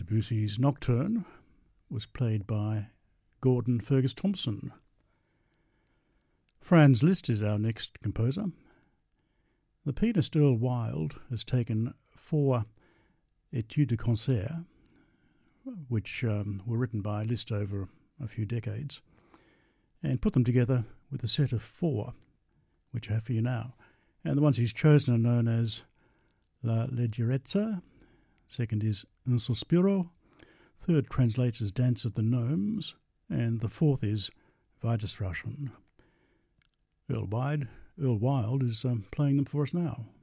Debussy's Nocturne was played by Gordon Fergus Thompson. Franz Liszt is our next composer. The pianist Earl Wild has taken 4 Etudes de Concert, which were written by Liszt over a few decades, and put them together with a set of 4, which I have for you now. And the ones he's chosen are known as La Leggerezza, second is Un Sospiro, third translates as Dance of the Gnomes, and the fourth is Weidestrauschen. Earl Wild is playing them for us now.